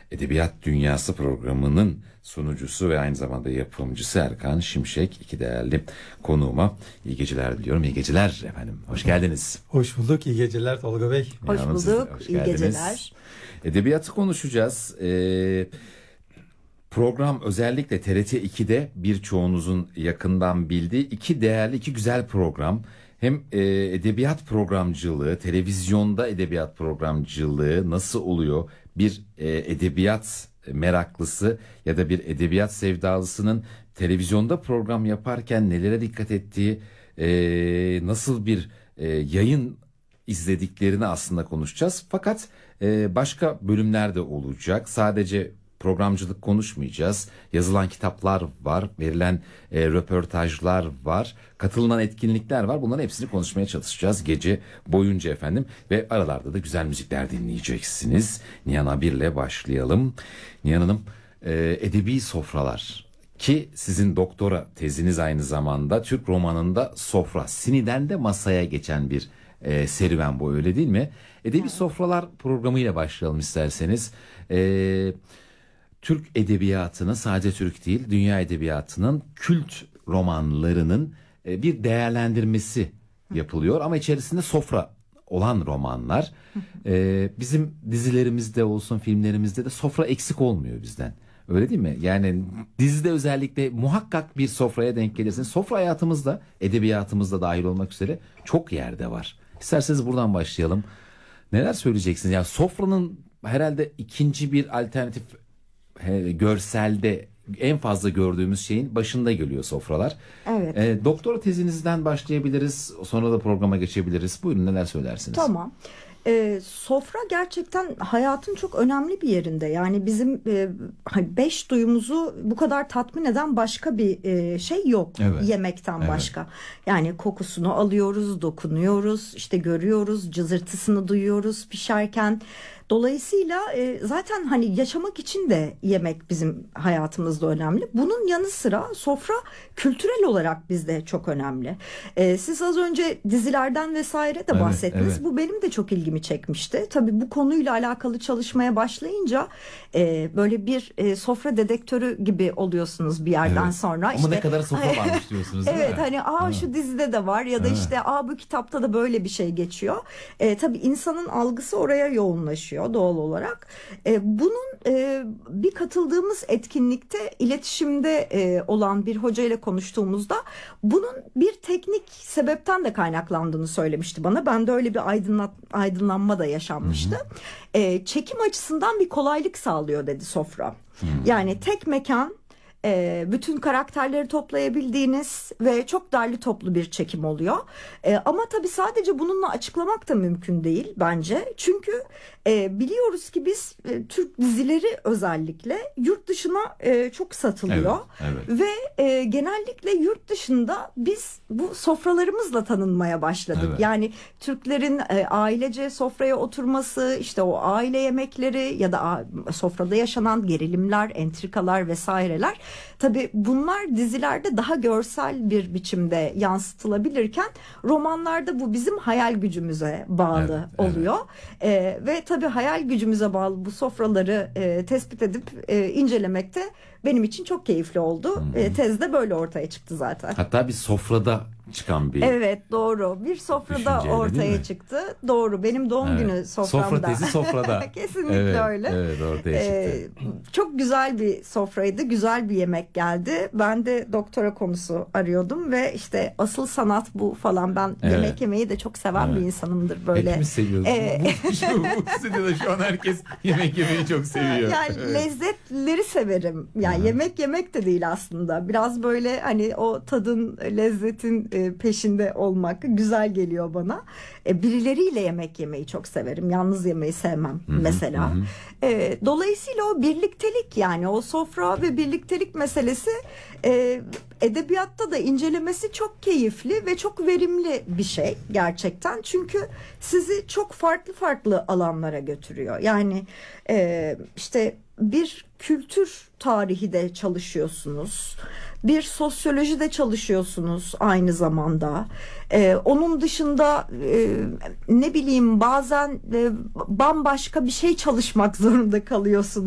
Edebiyat Dünyası programının sunucusu ve aynı zamanda yapımcısı Erkan Şimşek. İki değerli konuğuma iyi geceler diliyorum. İyi geceler efendim. Hoş geldiniz. Hoş bulduk. İyi geceler Tolga Bey. Hoş bulduk. İyi geceler. Edebiyatı konuşacağız. Program özellikle TRT 2'de birçoğunuzun yakından bildiği iki değerli, iki güzel program. Hem edebiyat programcılığı, televizyonda edebiyat programcılığı nasıl oluyor? Bir edebiyat meraklısı ya da bir edebiyat sevdalısının televizyonda program yaparken nelere dikkat ettiği, nasıl bir yayın izlediklerini aslında konuşacağız. Fakat başka bölümler de olacak. Sadece programcılık konuşmayacağız. Yazılan kitaplar var, verilen röportajlar var, katılınan etkinlikler var. Bunların hepsini konuşmaya çalışacağız gece boyunca efendim. Ve aralarda da güzel müzikler dinleyeceksiniz. Nihan Abir'le başlayalım. Nihan Hanım, edebi sofralar ki sizin doktora teziniz aynı zamanda Türk romanında sofra, siniden de masaya geçen bir serüven bu, öyle değil mi? Edebi sofralar programıyla başlayalım isterseniz. Türk edebiyatının, sadece Türk değil, dünya edebiyatının kült romanlarının bir değerlendirmesi yapılıyor. Ama içerisinde sofra olan romanlar. Bizim dizilerimizde olsun, filmlerimizde de sofra eksik olmuyor bizden. Öyle değil mi? Yani dizide özellikle muhakkak bir sofraya denk gelirsiniz. Sofra hayatımızda, edebiyatımızda dahil olmak üzere çok yerde var. İsterseniz buradan başlayalım. Neler söyleyeceksiniz? Yani sofranın herhalde ikinci bir alternatif, görselde en fazla gördüğümüz şeyin başında geliyor sofralar. Evet. Doktora tezinizden başlayabiliriz. Sonra da programa geçebiliriz. Buyurun, neler söylersiniz? Tamam. Sofra gerçekten hayatın çok önemli bir yerinde. Yani bizim 5 duyumuzu bu kadar tatmin eden başka bir şey yok. Evet. Yemekten Evet. başka. Yani kokusunu alıyoruz, dokunuyoruz, işte görüyoruz, cızırtısını duyuyoruz pişerken. Dolayısıyla zaten hani yaşamak için de yemek bizim hayatımızda önemli. Bunun yanı sıra sofra kültürel olarak bizde çok önemli. Siz az önce dizilerden vesaire de bahsettiniz. Evet. Bu benim de çok ilgimi çekmişti. Tabii bu konuyla alakalı çalışmaya başlayınca böyle bir sofra dedektörü gibi oluyorsunuz bir yerden Evet. sonra. Ama İşte, ne kadar sofra varmış diyorsunuz, değil evet, mi? hani şu dizide de var ya da Evet. işte bu kitapta da böyle bir şey geçiyor. Tabii insanın algısı oraya yoğunlaşıyor doğal olarak. Bunun bir katıldığımız etkinlikte iletişimde olan bir hocayla konuştuğumuzda bunun bir teknik sebepten de kaynaklandığını söylemişti bana. Ben de öyle bir aydınlanma da yaşanmıştı. Çekim açısından bir kolaylık sağlıyor dedi sofra. Yani tek mekan, bütün karakterleri toplayabildiğiniz ve çok derli toplu bir çekim oluyor. Ama tabii sadece bununla açıklamak da mümkün değil bence. Çünkü biliyoruz ki biz Türk dizileri özellikle yurt dışına çok satılıyor. Evet. Ve genellikle yurt dışında biz bu sofralarımızla tanınmaya başladık. Evet. Yani Türklerin ailece sofraya oturması, işte o aile yemekleri ya da sofrada yaşanan gerilimler, entrikalar vesaireler. Tabii bunlar dizilerde daha görsel bir biçimde yansıtılabilirken romanlarda bu bizim hayal gücümüze bağlı oluyor. Ve tabii hayal gücümüze bağlı bu sofraları tespit edip incelemekte benim için çok keyifli oldu. Tez de böyle ortaya çıktı zaten. Hatta bir sofrada çıkan bir... Evet, doğru. Bir sofrada Düşünceyle, değil ortaya mi? çıktı. Doğru. Benim doğum günü soframda. Sofra tezi sofrada. Kesinlikle öyle. Evet, ortaya çıktı. Çok güzel bir sofraydı. Güzel bir yemek geldi. Ben de doktora konusu arıyordum ve işte asıl sanat bu falan. Ben yemek yemeyi de çok seven bir insanımdır böyle. Hepimiz seviyoruz. Bu stüdyoda şu an herkes yemek yemeyi çok seviyor. Yani lezzetleri severim. Yani yemek yemek de değil aslında. Biraz böyle hani o tadın, lezzetin peşinde olmak güzel geliyor bana. Birileriyle yemek yemeyi çok severim. Yalnız yemeyi sevmem mesela. Dolayısıyla o birliktelik, yani o sofra ve birliktelik meselesi edebiyatta da incelemesi çok keyifli ve çok verimli bir şey gerçekten. Çünkü sizi çok farklı farklı alanlara götürüyor. Yani işte bir kültür tarihi de çalışıyorsunuz. Bir sosyolojide çalışıyorsunuz aynı zamanda. Onun dışında ne bileyim bazen bambaşka bir şey çalışmak zorunda kalıyorsunuz.